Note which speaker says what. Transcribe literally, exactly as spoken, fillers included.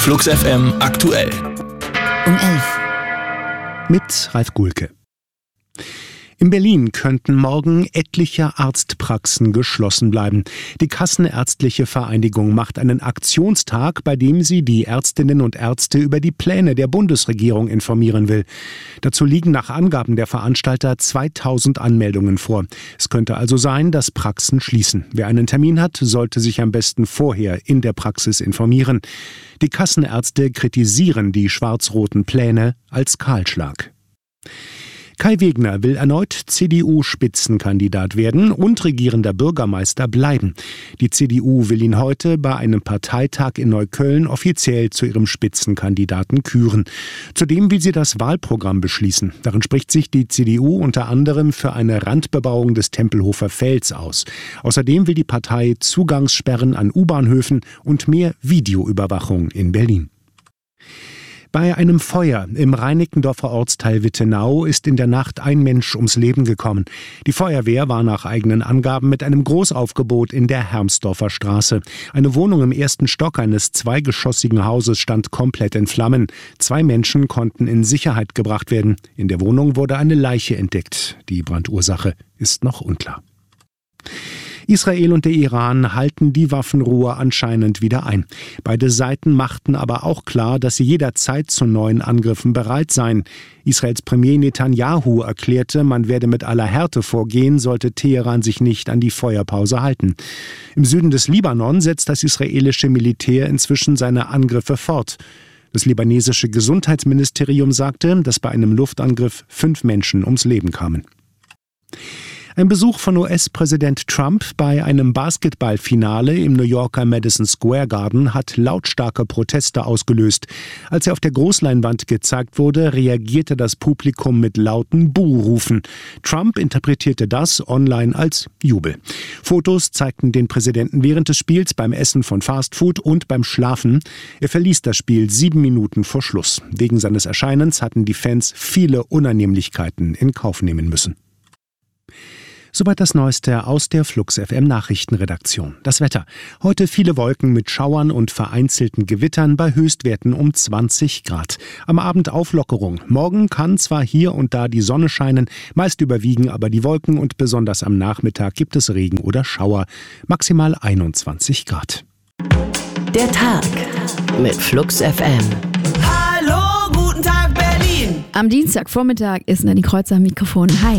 Speaker 1: Flux F M aktuell.
Speaker 2: Um elf.
Speaker 3: Mit Ralf Gulke. In Berlin könnten morgen etliche Arztpraxen geschlossen bleiben. Die Kassenärztliche Vereinigung macht einen Aktionstag, bei dem sie die Ärztinnen und Ärzte über die Pläne der Bundesregierung informieren will. Dazu liegen nach Angaben der Veranstalter zweitausend Anmeldungen vor. Es könnte also sein, dass Praxen schließen. Wer einen Termin hat, sollte sich am besten vorher in der Praxis informieren. Die Kassenärzte kritisieren die schwarz-roten Pläne als Kahlschlag. Kai Wegner will erneut C D U-Spitzenkandidat werden und regierender Bürgermeister bleiben. Die C D U will ihn heute bei einem Parteitag in Neukölln offiziell zu ihrem Spitzenkandidaten küren. Zudem will sie das Wahlprogramm beschließen. Darin spricht sich die C D U unter anderem für eine Randbebauung des Tempelhofer Felds aus. Außerdem will die Partei Zugangssperren an U-Bahnhöfen und mehr Videoüberwachung in Berlin. Bei einem Feuer im Reinickendorfer Ortsteil Wittenau ist in der Nacht ein Mensch ums Leben gekommen. Die Feuerwehr war nach eigenen Angaben mit einem Großaufgebot in der Hermsdorfer Straße. Eine Wohnung im ersten Stock eines zweigeschossigen Hauses stand komplett in Flammen. Zwei Menschen konnten in Sicherheit gebracht werden. In der Wohnung wurde eine Leiche entdeckt. Die Brandursache ist noch unklar. Israel und der Iran halten die Waffenruhe anscheinend wieder ein. Beide Seiten machten aber auch klar, dass sie jederzeit zu neuen Angriffen bereit seien. Israels Premier Netanyahu erklärte, man werde mit aller Härte vorgehen, sollte Teheran sich nicht an die Feuerpause halten. Im Süden des Libanon setzt das israelische Militär inzwischen seine Angriffe fort. Das libanesische Gesundheitsministerium sagte, dass bei einem Luftangriff fünf Menschen ums Leben kamen. Ein Besuch von U S-Präsident Trump bei einem Basketballfinale im New Yorker Madison Square Garden hat lautstarke Proteste ausgelöst. Als er auf der Großleinwand gezeigt wurde, reagierte das Publikum mit lauten Buhrufen. Trump interpretierte das online als Jubel. Fotos zeigten den Präsidenten während des Spiels beim Essen von Fastfood und beim Schlafen. Er verließ das Spiel sieben Minuten vor Schluss. Wegen seines Erscheinens hatten die Fans viele Unannehmlichkeiten in Kauf nehmen müssen. Soweit das Neueste aus der Flux F M Nachrichtenredaktion. Das Wetter. Heute viele Wolken mit Schauern und vereinzelten Gewittern bei Höchstwerten um zwanzig Grad. Am Abend Auflockerung. Morgen kann zwar hier und da die Sonne scheinen, meist überwiegen aber die Wolken und besonders am Nachmittag gibt es Regen oder Schauer. Maximal einundzwanzig Grad.
Speaker 2: Der Tag mit Flux F M.
Speaker 4: Hallo, guten Tag Berlin.
Speaker 5: Am Dienstagvormittag ist Nanny Kreuzer am Mikrofon. Hi.